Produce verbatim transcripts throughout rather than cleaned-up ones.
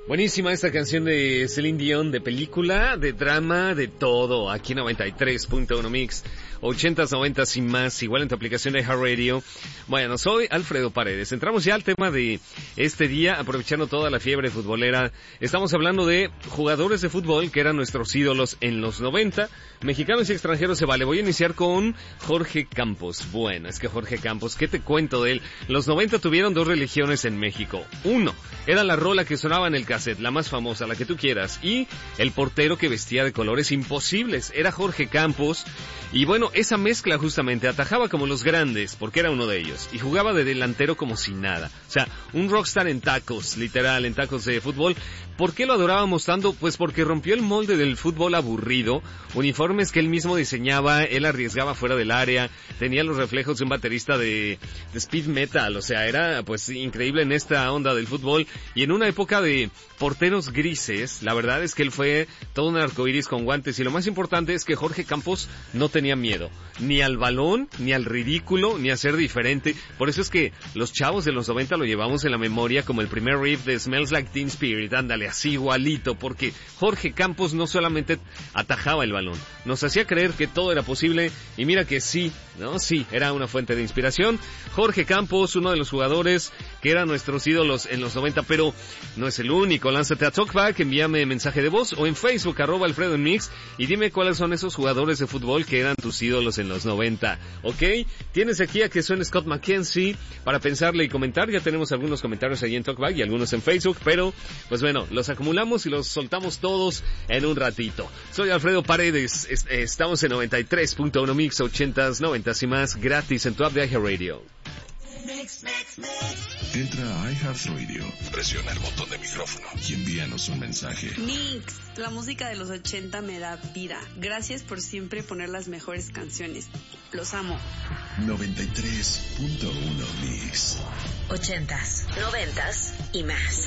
Buenísima esta canción de Celine Dion, de película, de drama, de todo, aquí en noventa y tres punto uno Mix, ochentas, noventas y más, igual en tu aplicación de iHeartRadio. Bueno, soy Alfredo Paredes. Entramos ya al tema de este día, aprovechando toda la fiebre futbolera. Estamos hablando de jugadores de fútbol que eran nuestros ídolos en los noventa, mexicanos y extranjeros se vale. Voy a iniciar con Jorge Campos. Bueno, es que Jorge Campos, ¿qué te cuento de él? Los noventa tuvieron dos religiones en México. Uno, era la rola que sonaba en el cassette, la más famosa, la que tú quieras, y el portero que vestía de colores imposibles, era Jorge Campos, y bueno, esa mezcla justamente atajaba como los grandes, porque era uno de ellos, y jugaba de delantero como si nada, o sea, un rockstar en tacos, literal, en tacos de fútbol. ¿Por qué lo adorábamos tanto? Pues porque rompió el molde del fútbol aburrido, uniformes que él mismo diseñaba, él arriesgaba fuera del área, tenía los reflejos de un baterista de, de speed metal, o sea, era pues increíble en esta onda del fútbol, y en una época de porteros grises, la verdad es que él fue todo un arcoíris con guantes, y lo más importante es que Jorge Campos no tenía miedo, ni al balón, ni al ridículo, ni a ser diferente. Por eso es que los chavos de los noventa lo llevamos en la memoria como el primer riff de Smells Like Teen Spirit, ándale, así igualito, porque Jorge Campos no solamente atajaba el balón, nos hacía creer que todo era posible, y mira que sí, ¿no? Sí, era una fuente de inspiración. Jorge Campos, uno de los jugadores que eran nuestros ídolos en los noventa, pero no es el único. Lánzate a Talkback, envíame mensaje de voz o en Facebook, arroba Alfredo en Mix, y dime cuáles son esos jugadores de fútbol que eran tus ídolos en los noventa, ¿ok? Tienes aquí a que suene Scott McKenzie para pensarle y comentar. Ya tenemos algunos comentarios ahí en Talkback y algunos en Facebook, pero pues bueno, los acumulamos y los soltamos todos en un ratito. Soy Alfredo Paredes, est- estamos en noventa y tres punto uno Mix, ochentas, noventas y más, gratis en tu app de iHeartRadio. Mix, mix, mix. Entra a iHeartRadio, presiona el botón de micrófono y envíanos un mensaje. Mix, la música de los ochenta me da vida. Gracias por siempre poner las mejores canciones. Los amo. noventa y tres punto uno Mix. Ochentas, noventas y más.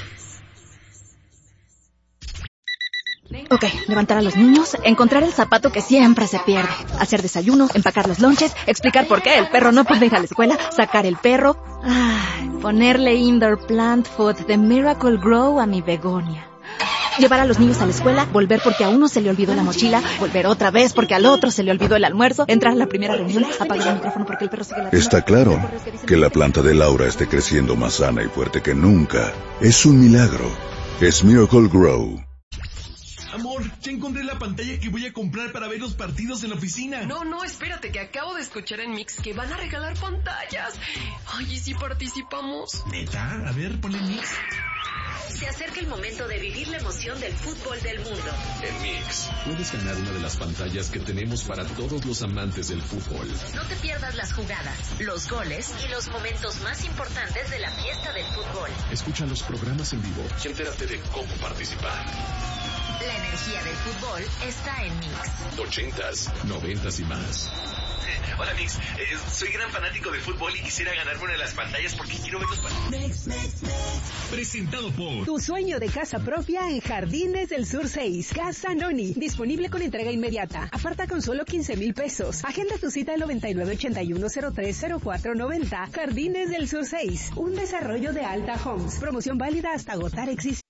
Ok, levantar a los niños, encontrar el zapato que siempre se pierde, hacer desayuno, empacar los lonches, explicar por qué el perro no puede ir a la escuela, sacar el perro, ay, ponerle indoor plant food de Miracle Grow a mi begonia. Llevar a los niños a la escuela, volver porque a uno se le olvidó la mochila, volver otra vez porque al otro se le olvidó el almuerzo, entrar a la primera reunión, apagar el micrófono porque el perro sigue la... Está claro que la planta de Laura esté creciendo más sana y fuerte que nunca. Es un milagro. Es Miracle Grow. Amor, ya encontré la pantalla que voy a comprar para ver los partidos en la oficina. No, no, espérate, que acabo de escuchar en Mix que van a regalar pantallas. Ay, ¿y si participamos? ¿Neta? A ver, ponle Mix. Se acerca el momento de vivir la emoción del fútbol del mundo. En Mix puedes ganar una de las pantallas que tenemos para todos los amantes del fútbol. No te pierdas las jugadas, los goles y los momentos más importantes de la fiesta del fútbol. Escucha los programas en vivo y entérate de cómo participar. La energía del fútbol está en Mix. Ochentas, noventas y más. Eh, hola Mix, eh, soy gran fanático del fútbol y quisiera ganarme una de las pantallas porque quiero ver los partidos. Presentado por... Tu sueño de casa propia en Jardines del Sur seis. Casa Noni. Disponible con entrega inmediata. Aparta con solo quince mil pesos. Agenda tu cita al noventa y nueve ochenta y uno cero tres cero cuatro noventa. Jardines del Sur seis. Un desarrollo de Alta Homes. Promoción válida hasta agotar existencia.